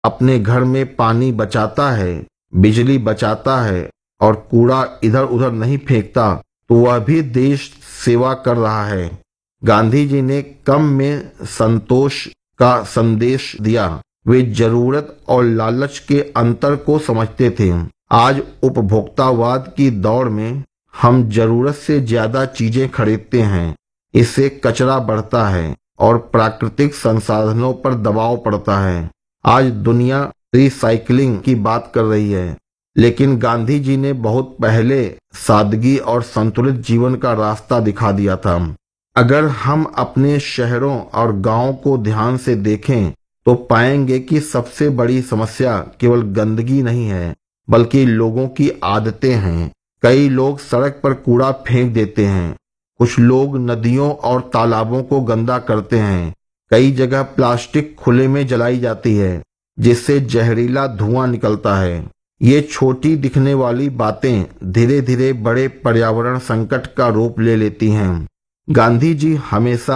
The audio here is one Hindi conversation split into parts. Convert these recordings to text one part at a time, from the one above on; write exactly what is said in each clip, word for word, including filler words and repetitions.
अपने घर में पानी बचाता है, बिजली बचाता है और कूड़ा इधर उधर नहीं फेंकता तो वह भी देश सेवा कर रहा है। गांधी जी ने कम में संतोष का संदेश दिया। वे जरूरत और लालच के अंतर को समझते थे। आज उपभोक्तावाद की दौड़ में हम जरूरत से ज्यादा चीजें खरीदते हैं। इससे कचरा बढ़ता है और प्राकृतिक संसाधनों पर दबाव पड़ता है। आज दुनिया रिसाइकलिंग की बात कर रही है, लेकिन गांधी जी ने बहुत पहले सादगी और संतुलित जीवन का रास्ता दिखा दिया था। अगर हम अपने शहरों और गांवों को ध्यान से देखें तो पाएंगे कि सबसे बड़ी समस्या केवल गंदगी नहीं है, बल्कि लोगों की आदतें हैं। कई लोग सड़क पर कूड़ा फेंक देते हैं। कुछ लोग नदियों और तालाबों को गंदा करते हैं। कई जगह प्लास्टिक खुले में जलाई जाती है, जिससे जहरीला धुआं निकलता है। ये छोटी दिखने वाली बातें धीरे धीरे बड़े पर्यावरण संकट का रूप ले लेती हैं। गांधी जी हमेशा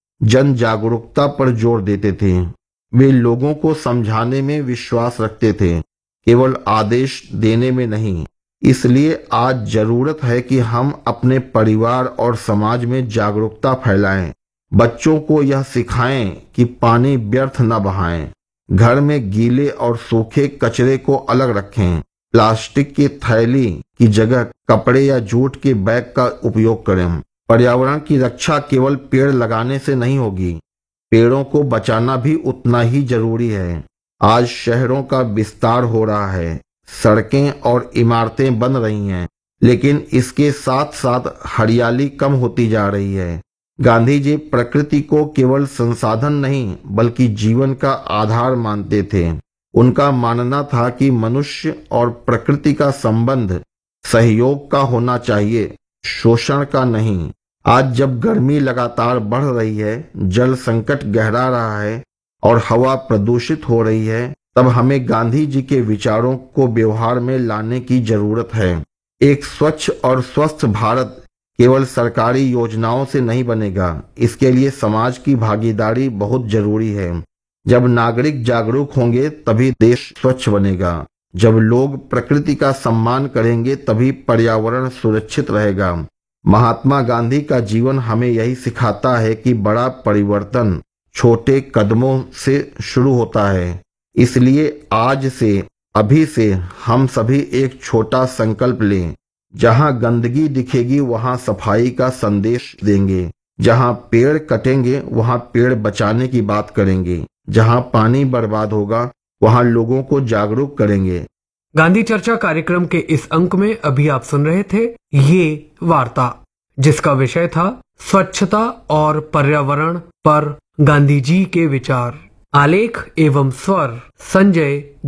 जन जागरूकता पर जोर देते थे। वे लोगों को समझाने में विश्वास रखते थे, केवल आदेश देने में नहीं। इसलिए आज जरूरत है कि हम अपने परिवार और समाज में जागरूकता फैलाएं। बच्चों को यह सिखाएं कि पानी व्यर्थ न बहाएं। घर में गीले और सूखे कचरे को अलग रखें। प्लास्टिक की थैली की जगह कपड़े या जूट के बैग का उपयोग करें। पर्यावरण की रक्षा केवल पेड़ लगाने से नहीं होगी, पेड़ों को बचाना भी उतना ही जरूरी है। आज शहरों का विस्तार हो रहा है, सड़कें और इमारतें बन रही हैं, लेकिन इसके साथ साथ हरियाली कम होती जा रही है। गांधी जी प्रकृति को केवल संसाधन नहीं बल्कि जीवन का आधार मानते थे। उनका मानना था कि मनुष्य और प्रकृति का संबंध सहयोग का होना चाहिए, शोषण का नहीं। आज जब गर्मी लगातार बढ़ रही है, जल संकट गहरा रहा है और हवा प्रदूषित हो रही है, तब हमें गांधी जी के विचारों को व्यवहार में लाने की जरूरत है। एक स्वच्छ और स्वस्थ भारत केवल सरकारी योजनाओं से नहीं बनेगा, इसके लिए समाज की भागीदारी बहुत जरूरी है। जब नागरिक जागरूक होंगे तभी देश स्वच्छ बनेगा। जब लोग प्रकृति का सम्मान करेंगे तभी पर्यावरण सुरक्षित रहेगा। महात्मा गांधी का जीवन हमें यही सिखाता है कि बड़ा परिवर्तन छोटे कदमों से शुरू होता है। इसलिए आज से, अभी से हम सभी एक छोटा संकल्प लें। जहां गंदगी दिखेगी वहां सफाई का संदेश देंगे। जहां पेड़ कटेंगे वहां पेड़ बचाने की बात करेंगे। जहां पानी बर्बाद होगा वहां लोगों को जागरूक करेंगे। गांधी चर्चा कार्यक्रम के इस अंक में अभी आप सुन रहे थे ये वार्ता, जिसका विषय था स्वच्छता और पर्यावरण पर गांधी जी के विचार। आलेख एवं स्वर संजय